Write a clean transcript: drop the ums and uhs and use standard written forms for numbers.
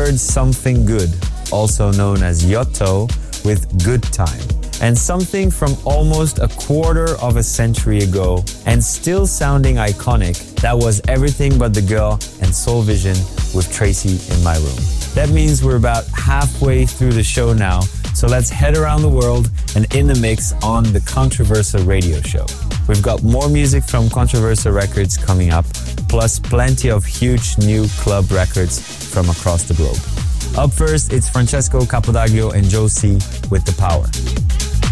heard Something Good, also known as Yotto, with Good Time. And something from almost a quarter of a century ago and still sounding iconic, that was Everything But the Girl and Soul Vision with Tracy in My Room. That means we're about halfway through the show now, so let's head around the world and in the mix on the Controversa radio show. We've got more music from Controversa Records coming up, plus plenty of huge new club records from across the globe. Up first, it's Francesco Capodaglio and Joe C with The Power.